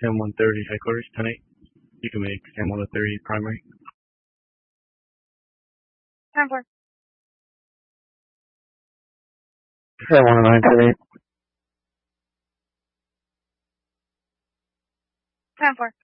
SAM 130 headquarters, 10-8. You can make SAM 130 primary. 10-4. SAM 109, 10-8. 10-4.